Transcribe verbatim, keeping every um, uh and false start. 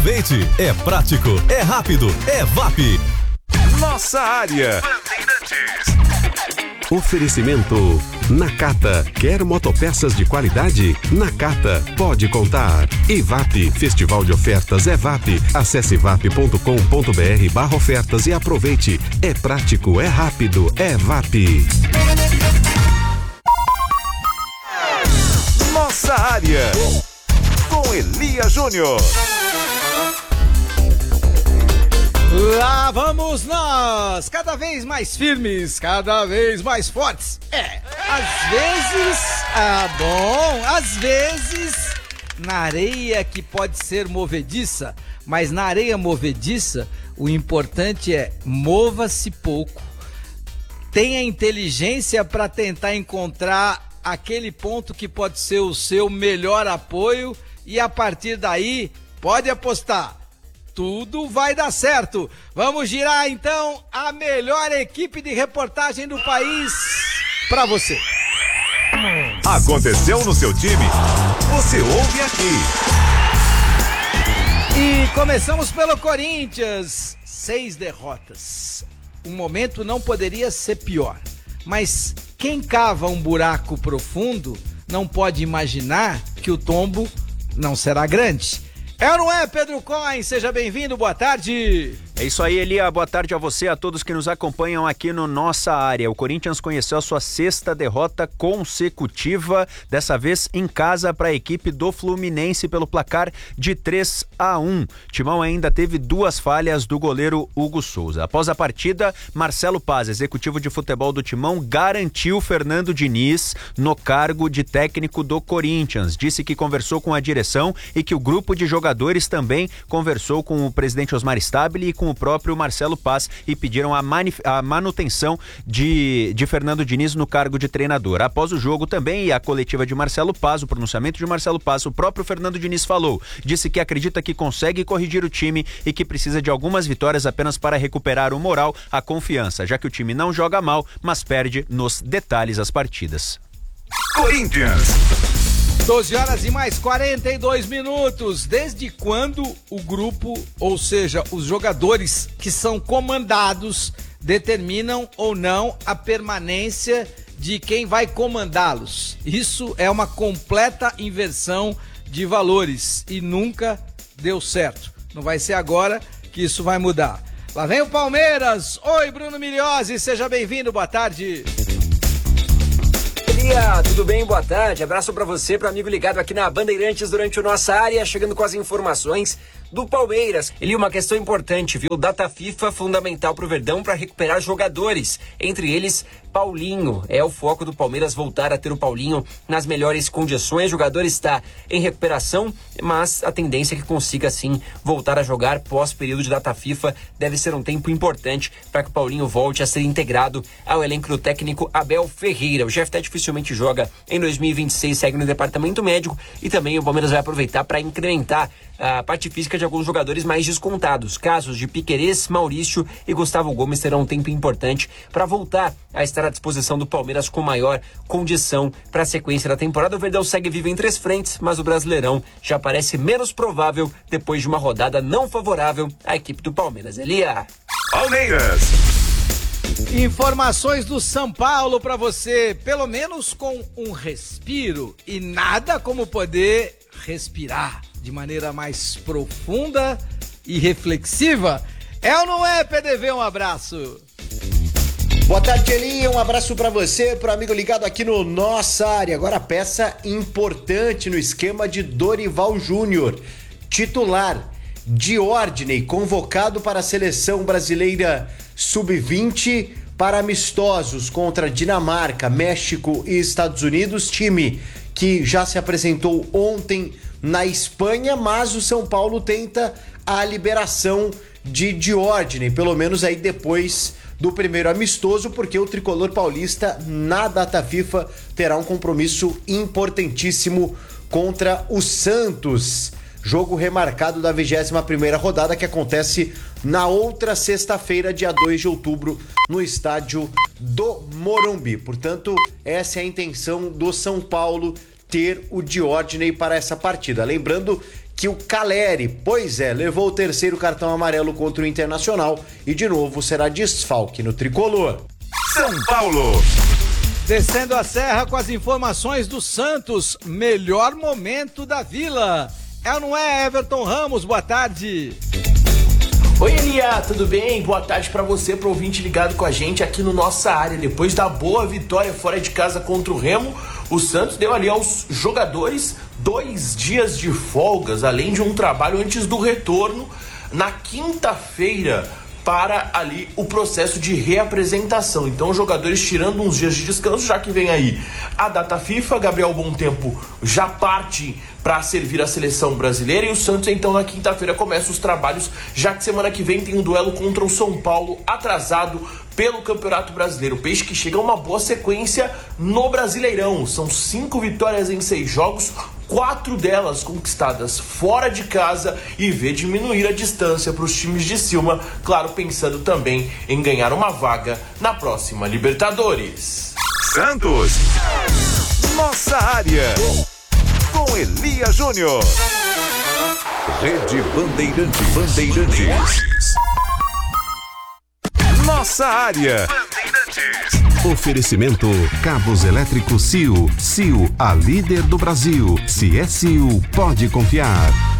aproveite. É prático, é rápido, é V A P. Nossa área. Oferecimento Nakata. Quer motopeças de qualidade? Nakata pode contar. E V A P, Festival de Ofertas é V A P. Acesse vap ponto com ponto br barra ofertas e aproveite. É prático, é rápido, é V A P. Nossa área. Com Elia Júnior. Lá vamos nós, cada vez mais firmes, cada vez mais fortes. É, às vezes, ah, bom, às vezes na areia que pode ser movediça, mas na areia movediça o importante é mova-se pouco. Tenha inteligência para tentar encontrar aquele ponto que pode ser o seu melhor apoio e a partir daí pode apostar. Tudo vai dar certo. Vamos girar então a melhor equipe de reportagem do país para você. Aconteceu no seu time? Você ouve aqui. E começamos pelo Corinthians. Seis derrotas. O momento não poderia ser pior. Mas quem cava um buraco profundo não pode imaginar que o tombo não será grande. É ou não é, Pedro Cohen? Seja bem-vindo, boa tarde. É isso aí, Elia. Boa tarde a você, a todos que nos acompanham aqui no Nossa Área. O Corinthians conheceu a sua sexta derrota consecutiva, dessa vez em casa para a equipe do Fluminense pelo placar de três a um. Timão ainda teve duas falhas do goleiro Hugo Souza. Após a partida, Marcelo Paz, executivo de futebol do Timão, garantiu Fernando Diniz no cargo de técnico do Corinthians. Disse que conversou com a direção e que o grupo de jogadores também conversou com o presidente Osmar Stabile e com o próprio Marcelo Paz e pediram a, manif- a manutenção de, de Fernando Diniz no cargo de treinador. Após o jogo também e a coletiva de Marcelo Paz, o pronunciamento de Marcelo Paz, o próprio Fernando Diniz falou, disse que acredita que consegue corrigir o time e que precisa de algumas vitórias apenas para recuperar o moral, a confiança, já que o time não joga mal, mas perde nos detalhes as partidas. Corinthians. doze horas e mais quarenta e dois minutos. Desde quando o grupo, ou seja, os jogadores que são comandados, determinam ou não a permanência de quem vai comandá-los? Isso é uma completa inversão de valores e nunca deu certo. Não vai ser agora que isso vai mudar. Lá vem o Palmeiras. Oi, Bruno Miliose, seja bem-vindo, boa tarde. Tudo bem? Boa tarde. Abraço pra você, pro amigo ligado aqui na Bandeirantes durante o Nossa Área, chegando com as informações do Palmeiras. Ele uma questão importante, viu? Data FIFA fundamental pro Verdão para recuperar jogadores, entre eles Paulinho. É o foco do Palmeiras voltar a ter o Paulinho nas melhores condições. O jogador está em recuperação, mas a tendência é que consiga sim voltar a jogar pós período de data FIFA. Deve ser um tempo importante para que o Paulinho volte a ser integrado ao elenco do técnico Abel Ferreira. O Jeff dificilmente joga em dois mil e vinte e seis, segue no departamento médico e também o Palmeiras vai aproveitar para incrementar a parte física de alguns jogadores mais descontados. Casos de Piquerez, Maurício e Gustavo Gomes terão um tempo importante para voltar a estar à disposição do Palmeiras com maior condição para a sequência da temporada. O Verdão segue vivo em três frentes, mas o Brasileirão já parece menos provável depois de uma rodada não favorável à equipe do Palmeiras. Elia. Palmeiras. Informações do São Paulo para você, pelo menos com um respiro e nada como poder respirar de maneira mais profunda e reflexiva. É ou não é, P D V? Um abraço. Boa tarde, Elinho. Um abraço pra você, pro amigo ligado aqui no Nossa Área. Agora peça importante no esquema de Dorival Júnior. Titular, Diordney, convocado para a seleção brasileira sub vinte para amistosos contra Dinamarca, México e Estados Unidos. Time que já se apresentou ontem na Espanha, mas o São Paulo tenta a liberação de Diordney, pelo menos aí depois do primeiro amistoso, porque o tricolor paulista na data FIFA terá um compromisso importantíssimo contra o Santos. Jogo remarcado da vigésima primeira rodada que acontece na outra sexta-feira, dia dois de outubro, no estádio do Morumbi. Portanto, essa é a intenção do São Paulo, ter o Diordney para essa partida. Lembrando que o Caleri, pois é, levou o terceiro cartão amarelo contra o Internacional e de novo será desfalque no tricolor. São Paulo. Descendo a serra com as informações do Santos, melhor momento da Vila. É ou não é, Everton Ramos? Boa tarde. Oi, Elia, tudo bem? Boa tarde pra você, pro ouvinte ligado com a gente aqui no Nossa Área. Depois da boa vitória fora de casa contra o Remo, o Santos deu ali aos jogadores dois dias de folgas, além de um trabalho antes do retorno na quinta-feira para ali o processo de reapresentação. Então, os jogadores tirando uns dias de descanso, já que vem aí a data FIFA, Gabriel Bontempo já parte para servir a seleção brasileira e o Santos, então, na quinta-feira começa os trabalhos, já que semana que vem tem um duelo contra o São Paulo, atrasado pelo Campeonato Brasileiro. O Peixe que chega a uma boa sequência no Brasileirão. São cinco vitórias em seis jogos, quatro delas conquistadas fora de casa e vê diminuir a distância para os times de cima, claro, pensando também em ganhar uma vaga na próxima Libertadores. Santos. Nossa área. Com Elia Júnior. Rede Bandeirantes. Bandeirantes. Nossa área. Oferecimento Cabos Elétricos C I O. C I O, a líder do Brasil. Se é C I O, pode confiar.